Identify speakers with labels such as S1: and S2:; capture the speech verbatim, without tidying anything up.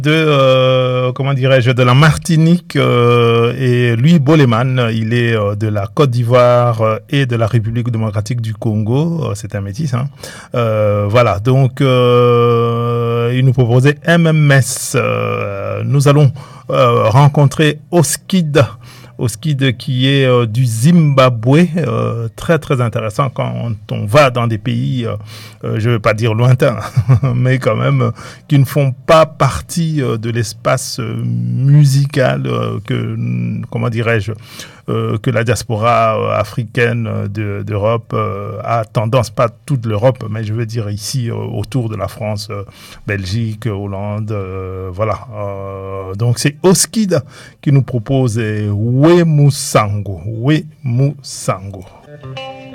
S1: de euh, comment dirais-je de la Martinique euh, et lui Boleman, il est euh, de la Côte d'Ivoire euh, et de la République démocratique du Congo. Euh, c'est un métis, hein. Euh, voilà, donc euh, il nous proposait M M S. Euh, nous allons euh, rencontrer Oskid. Oskid qui est euh, du Zimbabwe, euh, très très intéressant quand on, on va dans des pays, euh, euh, je ne veux pas dire lointains, mais quand même euh, qui ne font pas partie euh, de l'espace euh, musical euh, que, comment dirais-je, euh, que la diaspora euh, africaine de, d'Europe euh, a tendance, pas toute l'Europe, mais je veux dire ici euh, autour de la France, euh, Belgique, Hollande, euh, voilà. Euh, donc c'est Oskid qui nous propose euh, We Musango, We Musango.